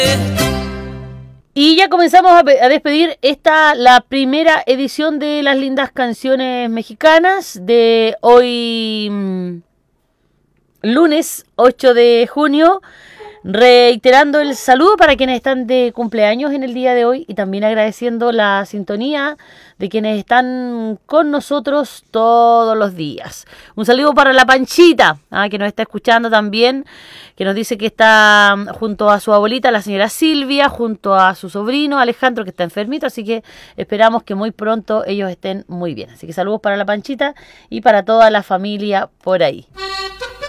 Y ya comenzamos a despedir la primera edición de las lindas canciones mexicanas de hoy, lunes 8 de junio. Reiterando el saludo para quienes están de cumpleaños en el día de hoy y también agradeciendo la sintonía de quienes están con nosotros todos los días. Un saludo para la Panchita, que nos está escuchando también, que nos dice que está junto a su abuelita, la señora Silvia, junto a su sobrino Alejandro, que está enfermito, así que esperamos que muy pronto ellos estén muy bien. Así que saludos para la Panchita y para toda la familia por ahí.